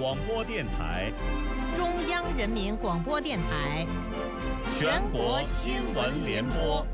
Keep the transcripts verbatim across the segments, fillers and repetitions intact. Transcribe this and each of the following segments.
广播电台、 中央人民广播电台、 全国新闻联播。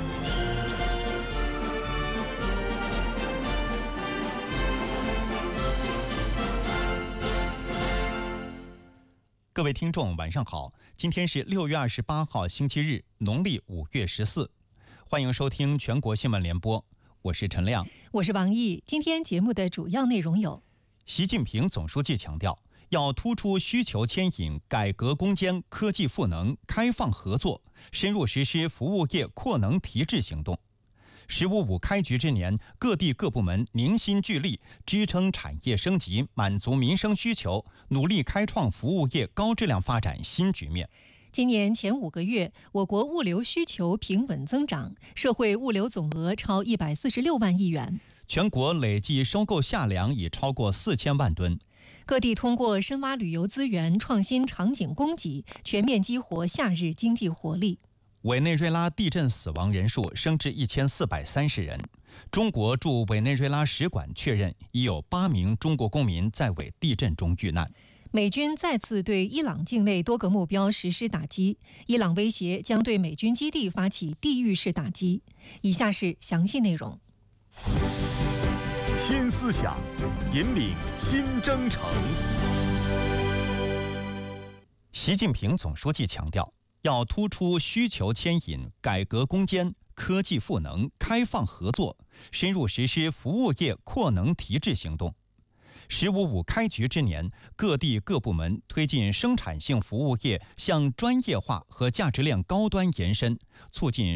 各位听众，晚上好！今天是六月二十八号，星期日，农历五月十四。欢迎收听全国新闻联播，我是陈亮， 我是王毅。今天节目的主要内容有： 习近平总书记强调，要突出需求牵引、改革攻坚、科技赋能、开放合作，深入实施服务业扩能提质行动。十五五开局之年，各地各部门凝心聚力，支撑产业升级，满足民生需求，努力开创服务业高质量发展新局面。 今年前五个月，我国物流需求平稳增长，社会物流总额超一百四十六万亿元。 全国累计收购夏粮已超过四千万吨。 各地通过深挖旅游资源、创新场景供给，全面激活夏日经济活力。 委内瑞拉地震死亡人数升至一千四百三十人。中国驻委内瑞拉使馆确认，已有八名中国公民在委地震中遇难。 美军再次对伊朗境内多个目标实施打击，伊朗威胁将对美军基地发起地域式打击。以下是详细内容。 新思想，引领新征程。 习近平总书记强调，要突出需求牵引、改革攻坚、科技赋能、开放合作，深入实施服务业扩能提质行动。十五五开局之年，各地各部门推进生产性服务业向专业化和价值链高端延伸，促进